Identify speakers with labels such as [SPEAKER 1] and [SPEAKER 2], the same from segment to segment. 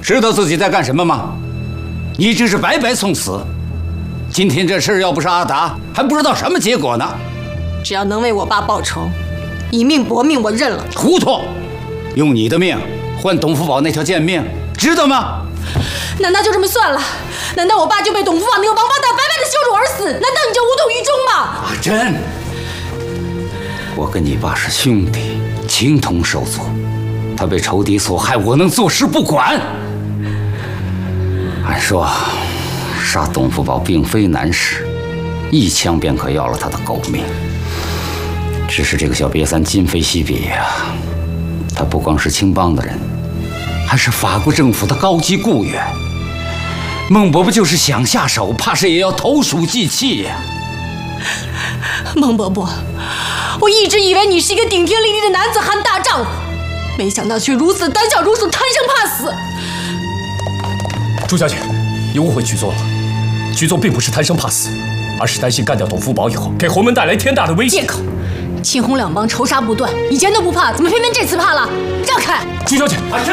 [SPEAKER 1] 知道自己在干什么吗？你这是白白送死。今天这事儿要不是阿达，还不知道什么结果呢。
[SPEAKER 2] 只要能为我爸报仇，以命搏命，我认了。
[SPEAKER 1] 糊涂！用你的命换董福宝那条贱命，知道吗？
[SPEAKER 2] 难道就这么算了？难道我爸就被董福宝那个王八蛋白白的羞辱而死？难道你就无动于衷吗？
[SPEAKER 1] 阿珍，我跟你爸是兄弟，情同手足。他被仇敌所害，我能坐视不管？按说，杀董福宝并非难事，一枪便可要了他的狗命。只是这个小瘪三今非昔比呀，他不光是青帮的人，还是法国政府的高级雇员。孟伯伯就是想下手，怕是也要投鼠忌器呀。
[SPEAKER 2] 孟伯伯，我一直以为你是一个顶天立地的男子汉大丈夫，没想到却如此胆小如鼠，贪生怕死。
[SPEAKER 3] 朱小姐，你误会局座了。局座并不是贪生怕死，而是担心干掉董福宝以后，给洪门带来天大的危险。
[SPEAKER 2] 借口！青红两帮仇杀不断，以前都不怕，怎么偏偏这次怕了？让开！
[SPEAKER 3] 朱小姐，
[SPEAKER 1] 阿珍。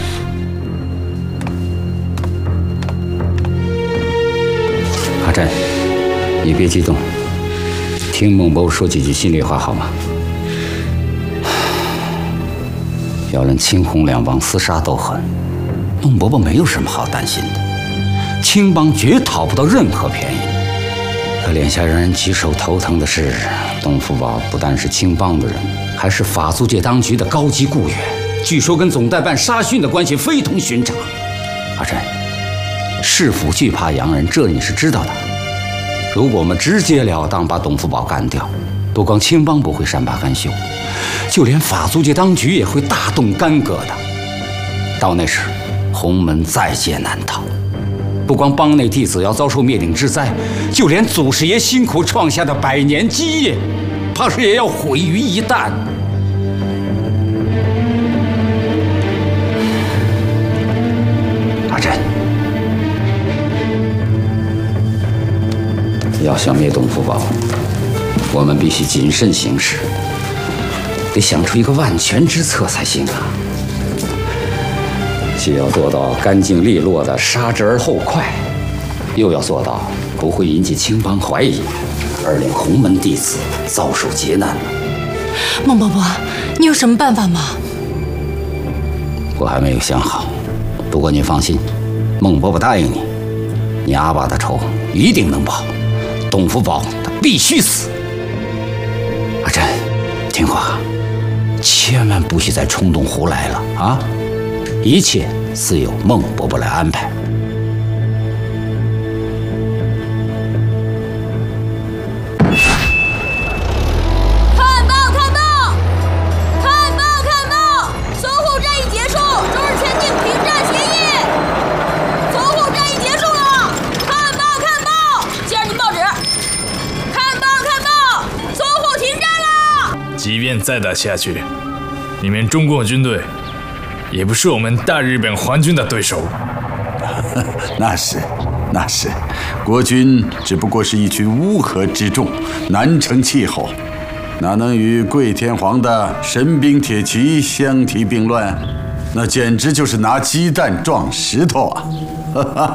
[SPEAKER 1] 阿珍，你别激动，听孟伯伯说几句心里话好吗？要论青红两帮厮杀斗狠，孟伯伯没有什么好担心的，青帮绝讨不到任何便宜。可眼下让人棘手头疼的是，董福宝不但是青帮的人，还是法租界当局的高级雇员，据说跟总代办沙逊的关系非同寻常。阿珍，市府惧怕洋人，这你是知道的。如果我们直截了当把董福宝干掉，不光青帮不会善罢甘休，就连法租界当局也会大动干戈的。到那时，洪门在劫难逃。不光帮内弟子要遭受灭顶之灾，就连祖师爷辛苦创下的100年基业，怕是也要毁于一旦。阿珍，要想灭董福宝，我们必须谨慎行事，得想出一个万全之策才行啊！既要做到干净利落的杀之而后快，又要做到不会引起青帮怀疑，而令洪门弟子遭受劫难。
[SPEAKER 2] 孟伯伯，你有什么办法吗？
[SPEAKER 1] 我还没有想好，不过你放心，孟伯伯答应你，你阿爸的仇一定能报，董福宝他必须死。阿珍，听话，千万不许再冲动胡来了啊！一切自有孟伯伯来安排。
[SPEAKER 2] 看报！看报！看报！看报！淞沪战役结束，中日签订停战协议。淞沪战役结束了！看报！看报！接着你报纸。看报！看报！淞沪停战了！
[SPEAKER 4] 即便再打下去，你们中国军队也不是我们大日本皇军的对手。
[SPEAKER 5] 那是，国军只不过是一群乌合之众，难成气候，哪能与贵天皇的神兵铁骑相提并论？那简直就是拿鸡蛋撞石头啊！